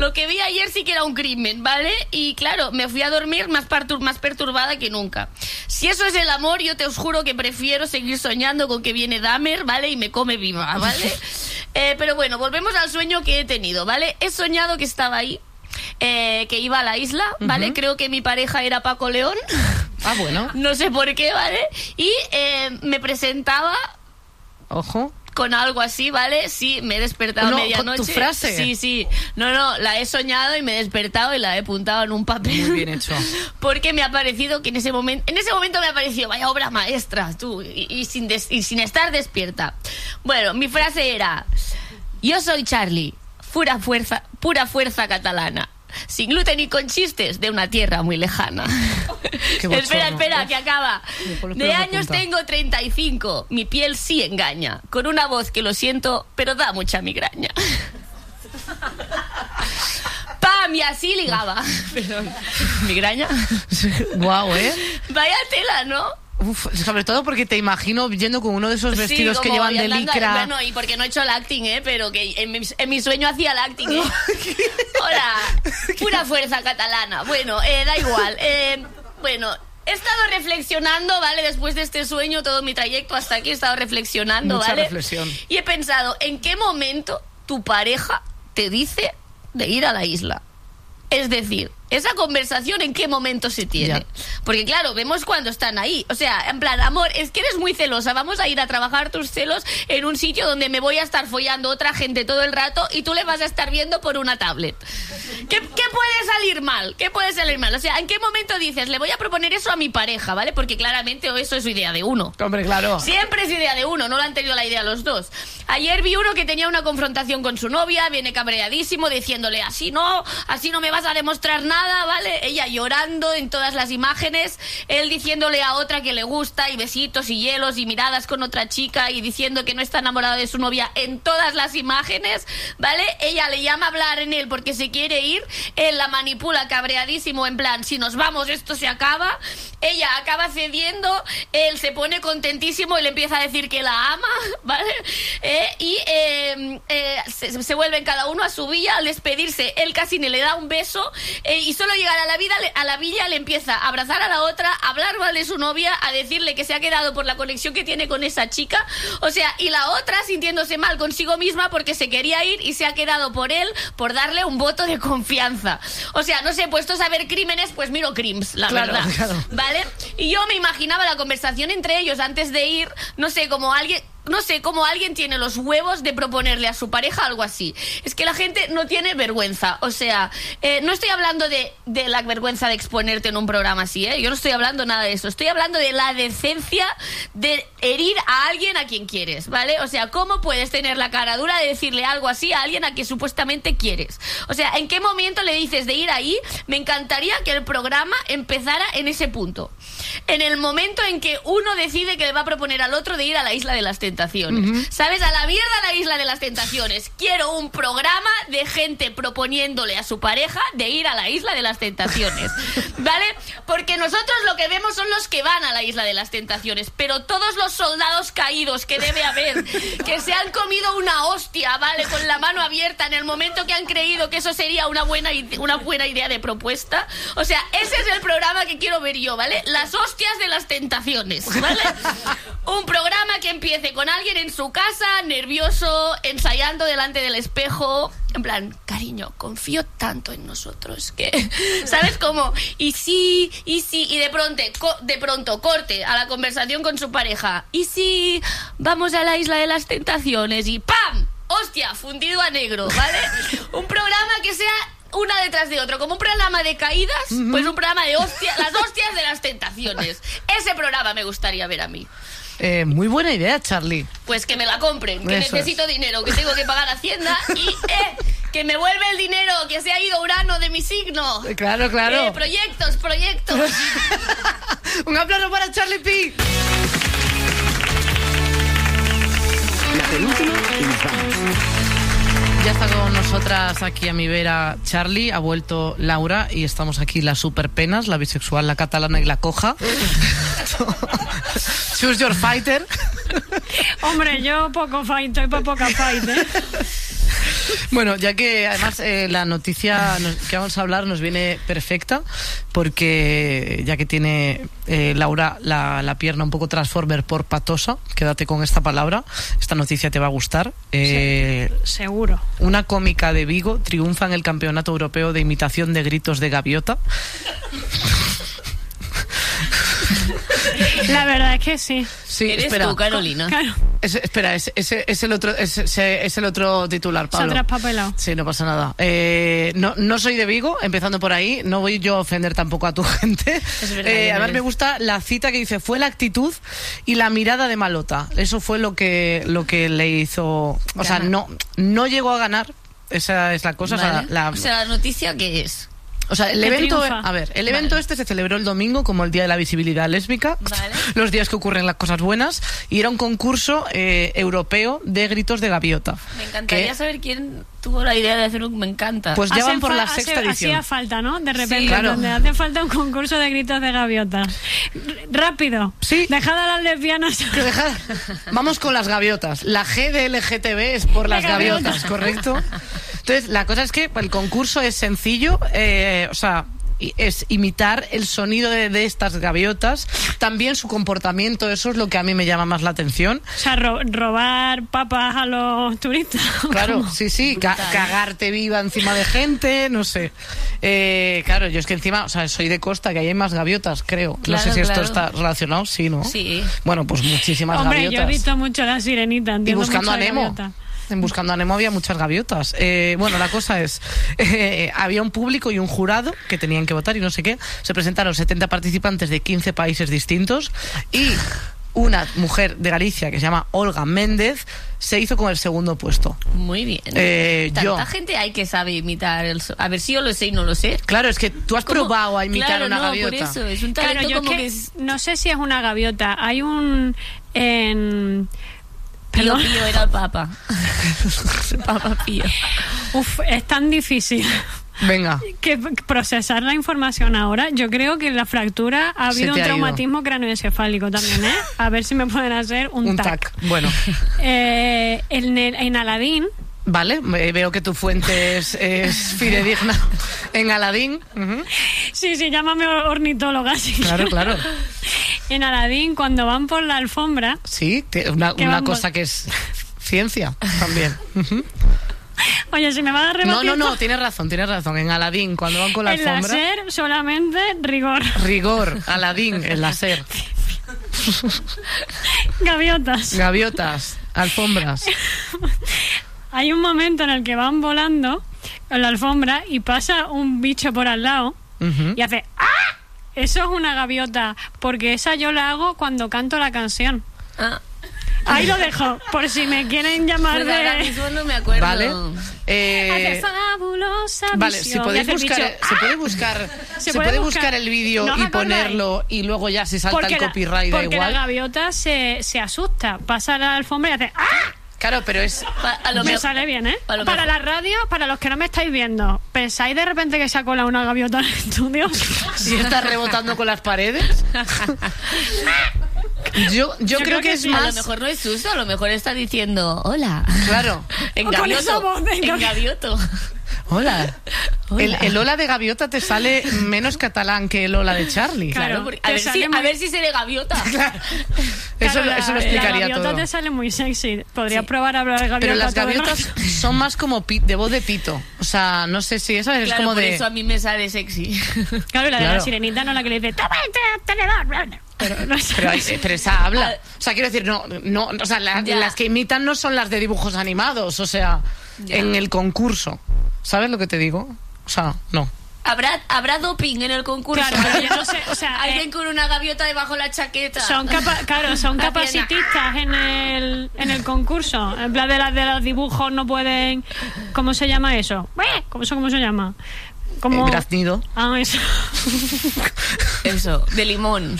Lo que vi ayer sí que era un crimen, ¿vale? Y claro, me fui a dormir más perturbada que nunca. Si eso es el amor, yo te os juro que prefiero seguir soñando con que viene Dahmer, ¿vale? Y me come viva, ¿vale? Pero bueno, volvemos al sueño que he tenido, ¿vale? He soñado que estaba ahí, que iba a la isla, ¿vale? Creo que mi pareja era Paco León. Ah, bueno. No sé por qué, ¿vale? Y me presentaba... Ojo. Con algo así, ¿vale? Sí, me he despertado a medianoche. ¿Con tu frase? Sí. No, la he soñado y me he despertado y la he apuntado en un papel. Muy bien hecho. Porque me ha parecido que en ese momento me ha parecido, vaya obra maestra, tú, y sin estar despierta. Bueno, mi frase era: yo soy Charlie, pura fuerza catalana. Sin gluten y con chistes de una tierra muy lejana. Espera, que acaba. De años tengo 35, mi piel sí engaña, con una voz que lo siento, pero da mucha migraña. ¡Pam! Y así ligaba. Perdón. ¿Migraña? Guau, Vaya tela, ¿no? Uf, sobre todo porque te imagino yendo con uno de esos vestidos que llevan de licra. Bueno, y porque no he hecho el acting, pero que en mi sueño hacía el acting, Hola, pura fuerza catalana. Bueno, da igual. Bueno, he estado reflexionando, ¿vale? Después de este sueño, todo mi trayecto hasta aquí he estado reflexionando, Mucha ¿vale? reflexión. Y he pensado, ¿en qué momento tu pareja te dice de ir a la isla? Es decir, esa conversación, ¿en qué momento se tiene? Ya. Porque claro, vemos cuando están ahí. O sea, en plan, amor, es que eres muy celosa. Vamos a ir a trabajar tus celos en un sitio donde me voy a estar follando otra gente todo el rato y tú le vas a estar viendo por una tablet. ¿Qué puede salir mal? ¿Qué puede salir mal? O sea, ¿en qué momento dices, le voy a proponer eso a mi pareja, ¿vale? Porque claramente eso es idea de uno. Hombre, claro. Siempre es idea de uno, no lo han tenido la idea los dos. Ayer vi uno que tenía una confrontación con su novia, viene cabreadísimo, diciéndole, así no me vas a demostrar nada, ¿vale? Ella llorando en todas las imágenes, él diciéndole a otra que le gusta, y besitos y hielos y miradas con otra chica, y diciendo que no está enamorado de su novia en todas las imágenes, ¿vale? Ella le llama a hablar en él porque se quiere ir, él la manipula cabreadísimo, en plan, si nos vamos esto se acaba, ella acaba cediendo, él se pone contentísimo y le empieza a decir que la ama, ¿vale? Se vuelven cada uno a su villa. Al despedirse, él casi ni le da un beso, y solo llegar a la villa le empieza a abrazar a la otra, a hablar mal de su novia, a decirle que se ha quedado por la conexión que tiene con esa chica, o sea, y la otra sintiéndose mal consigo misma porque se quería ir y se ha quedado por él, por darle un voto de confianza. O sea, no sé, puestos a ver crímenes, pues miro crims, la verdad. Claro. ¿Vale? Y yo me imaginaba la conversación entre ellos antes de ir, no sé, cómo alguien tiene los huevos de proponerle a su pareja algo así. Es que la gente no tiene vergüenza. O sea, no estoy hablando de la vergüenza de exponerte en un programa así, Yo no estoy hablando nada de eso. Estoy hablando de la decencia de herir a alguien a quien quieres, ¿vale? O sea, ¿cómo puedes tener la cara dura de decirle algo así a alguien a quien supuestamente quieres? O sea, ¿en qué momento le dices de ir ahí? Me encantaría que el programa empezara en ese punto. En el momento en que uno decide que le va a proponer al otro de ir a la Isla de las Tentaciones. ¿Sabes? A la mierda la Isla de las Tentaciones. Quiero un programa de gente proponiéndole a su pareja de ir a la Isla de las Tentaciones, ¿vale? Porque nosotros lo que vemos son los que van a la Isla de las Tentaciones, pero todos los soldados caídos que debe haber, que se han comido una hostia, ¿vale? Con la mano abierta en el momento que han creído que eso sería una buena idea de propuesta. O sea, ese es el programa que quiero ver yo, ¿vale? Las hostias de las tentaciones, ¿vale? Un programa que empiece con alguien en su casa, nervioso, ensayando delante del espejo, en plan, cariño, confío tanto en nosotros que, ¿sabes cómo? Y de pronto corte a la conversación con su pareja. Y si vamos a la Isla de las Tentaciones y ¡pam! Hostia, fundido a negro, ¿vale? Un programa que sea una detrás de otro, como un programa de caídas, pues un programa de las hostias de las tentaciones. Ese programa me gustaría ver a mí. Muy buena idea, Charlie. Pues que me la compren, que Eso necesito dinero, que tengo que pagar Hacienda y que me vuelve el dinero, que se ha ido Urano de mi signo. Claro. Proyectos. Un aplauso para Charlie P. La penúltima y nos vamos. Ya está con nosotras aquí a mi vera Charlie, ha vuelto Laura y estamos aquí las superpenas, la bisexual, la catalana y la coja. Choose your fighter. Hombre, yo poco fight, estoy para poca fight, Bueno, ya que además la noticia que vamos a hablar nos viene perfecta, porque ya que tiene Laura la pierna un poco transformer por patosa, quédate con esta palabra, esta noticia te va a gustar. Seguro. Una cómica de Vigo triunfa en el Campeonato Europeo de Imitación de Gritos de Gaviota. La verdad es que sí. Sí, ¿Eres espera. tú, Carolina? Claro. Espera, es el otro titular, Pablo. Se ha traspapelado. Sí, no pasa nada. No soy de Vigo, empezando por ahí. No voy yo a ofender tampoco a tu gente. Es verdad, además me gusta la cita que dice: fue la actitud y la mirada de Malota. Eso fue lo que le hizo. O sea, no llegó a ganar. Esa es la cosa. Vale. O sea, ¿la noticia qué es? o sea, el Que evento, triunfa. a ver, el evento este se celebró el domingo como el Día de la Visibilidad Lésbica, Vale. los días que ocurren las cosas buenas, y era un concurso europeo de gritos de gaviota. Me encantaría Que, saber quién tuvo la idea de hacerlo. Me encanta. Pues ya van por la Hace- sexta edición. Hacía falta, ¿no? De repente, Sí, claro. donde hace falta un concurso de gritos de gaviota. Rápido. Sí. Dejad a las lesbianas. Que deja- Vamos con las gaviotas. La G de LGTB es por las gaviotas. gaviotas, ¿correcto? Entonces, la cosa es que el concurso es sencillo, o sea, es imitar el sonido de estas gaviotas, también su comportamiento, eso es lo que a mí me llama más la atención. O sea, robar papas a los turistas. Claro, sí, cagarte viva encima de gente, no sé. Claro, yo es que encima, o sea, soy de costa, que ahí hay más gaviotas, creo. No Claro, sé si esto claro. está relacionado, sí, ¿no? Sí. Bueno, pues muchísimas Hombre, gaviotas. yo he visto mucho La Sirenita. Y entiendo Buscando a mucho de Nemo. gaviota. En Buscando a Nemo había muchas gaviotas. Bueno, la cosa es, había un público y un jurado que tenían que votar y no sé qué. Se presentaron 70 participantes de 15 países distintos y una mujer de Galicia que se llama Olga Méndez se hizo con el segundo puesto. Muy bien. yo. Tanta gente hay que sabe imitar a ver si yo lo sé y no lo sé. Claro, es que tú has ¿Cómo? probado a imitar Claro, una no, gaviota. por eso, es un Claro, talento yo como es que que no sé si es una gaviota. Hay un... Pío Perdón. Pío era el Papa. El Papa Pío. Uf, es tan difícil Venga. que procesar la información ahora. Yo creo que en la fractura ha Se habido te un ha ido. traumatismo craneoencefálico también, ¿eh? A ver si me pueden hacer un TAC. Bueno, En Aladín, vale, veo que tu fuente es fidedigna en Aladín. Ujú. sí, llámame ornitóloga. Sí. Claro. En Aladín, cuando van por la alfombra, Sí, una vamos. cosa que es ciencia también. Ujú. oye, si me van a rebatir No, tienes razón. En Aladín, cuando van con la el alfombra. láser, solamente rigor. Rigor, Aladín, el láser. Gaviotas. Gaviotas, alfombras. Hay un momento en el que van volando en la alfombra y pasa un bicho por al lado Ujú. y hace ¡ah! Eso es una gaviota, porque esa yo la hago cuando canto la canción. Ah, Ahí lo dejo, por si me quieren llamar pues ahora de... mismo no me acuerdo. Vale. Hace fabulosa Vale, visión. si Y podéis hace el buscar, bicho, se puede ¡ah! buscar, Se se puede puede buscar. buscar el vídeo ¿No os y acordáis? ponerlo y luego ya si salta el copyright da porque igual. la gaviota se asusta, pasa la alfombra y hace ¡ah! Claro, pero es A lo Me mejor- sale bien, ¿eh? a lo Para mejor. la radio, para los que no me estáis viendo, ¿pensáis de repente que se ha colado una gaviota en el estudio? si está rebotando con las paredes. Yo creo que es sí. A lo más. mejor no es susto, a lo mejor está diciendo hola. Claro. En Con gavioto. esa voz de En gavioto. Hola. Hola. El hola de gaviota te sale menos catalán que el hola de Charlie. Claro. Claro, porque- te sale muy- a ver si se de gaviota. Eso, Claro, eso lo la explicaría gaviota todo. te sale muy sexy. Podrías Sí. probar a hablar gaviota. Pero las todo el gaviotas rato. son más como de voz de pito. O sea, no sé si esa es Claro, como por de. eso a mí me sale sexy. Claro, la de Claro. la sirenita no la que le dice ¡toma este tenedor! Pero no es Pero esa habla. O sea, quiero decir, no, o sea, Ya. las que imitan no son las de dibujos animados, o sea, Ya. en el concurso. ¿Sabes lo que te digo? O sea, no. ¿Habrá doping en el concurso? Claro, pero yo no sé, o sea, Alguien con una gaviota debajo de la chaqueta. son La capacitistas en el concurso. En plan de los dibujos no pueden. ¿Cómo se llama eso? ¿Cómo se llama? Como Graznido. Ah, eso. Eso, de limón.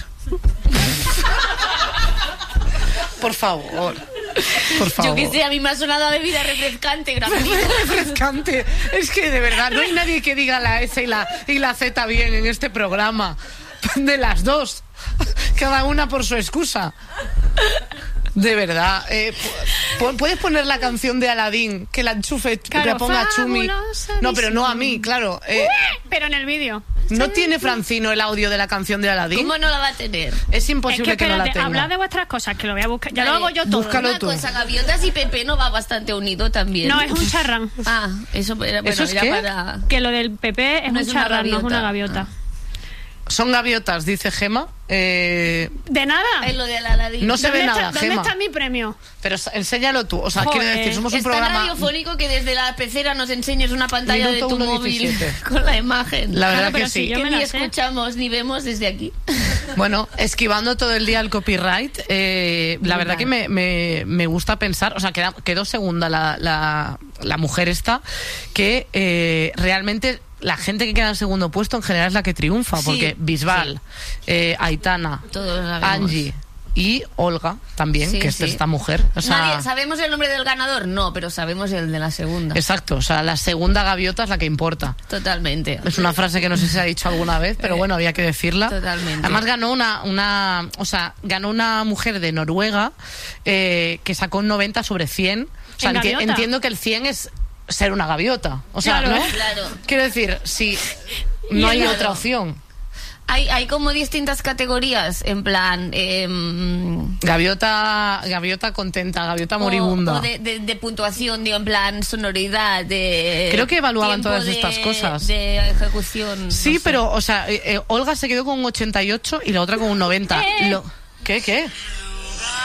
Por favor. Por favor. Yo que sé, a mí me ha sonado a bebida refrescante, grafito. Refrescante. Es que de verdad no hay nadie que diga la S y la Z bien en este programa. De las dos. Cada una por su excusa. De verdad. ¿Puedes poner la canción de Aladín? Que la enchufe, que la ponga Chumi. No, pero no a mí, claro. Pero en el vídeo. ¿No tiene Francino el audio de la canción de Aladín? ¿Cómo no la va a tener? Es imposible que no la tenga. Hablad de vuestras cosas, que lo voy a buscar. Ya Vale, lo hago yo todo. búscalo Una tú. cosa, Gaviotas y Pepe no va bastante unido también. No, es un charrán. Ah, eso era, bueno, ¿Eso es era qué? para... Que lo del PP es No un es una charrán, no es una gaviota. gaviota. Son gaviotas, dice Gema. De nada. Es lo de Aladín. No se ve ¿Dónde nada, ¿Dónde Gema. está mi premio? Pero enséñalo tú. O sea, Joder. quiero decir, somos un Es tan programa... radiofónico que desde la pecera nos enseñes una pantalla Minuto de tu 1:17. móvil con la imagen. La verdad Claro, pero que si sí. yo Que me ni la sé. escuchamos ni vemos desde aquí. Bueno, esquivando todo el día el copyright, la verdad que me gusta pensar, o sea, quedó segunda la mujer esta, que realmente la gente que queda en segundo puesto en general es la que triunfa, Sí, porque Bisbal, Aitana, Todos la vemos. Angie y Olga también, Sí, que es sí. esta mujer. O sea, ¿Sabemos el nombre del ganador? No, pero sabemos el de la segunda. exacto, o sea, la segunda gaviota es la que importa. Totalmente. Es una frase que no sé si se ha dicho alguna vez, pero bueno, había que decirla. Totalmente. Además ganó ganó una mujer de Noruega que sacó un 90 sobre 100. O sea, ¿En gaviota? entiendo que el 100 es ser una gaviota. O sea, Claro, ¿no? Claro. Quiero decir, si no hay Claro. otra opción. Hay como distintas categorías, en plan... Gaviota contenta, gaviota moribunda. O de puntuación, digo, en plan sonoridad, de... Creo que evaluaban tiempo todas estas cosas. De ejecución. Sí, no sé. pero, o sea, Olga se quedó con un 88 y la otra con un 90. ¿Qué?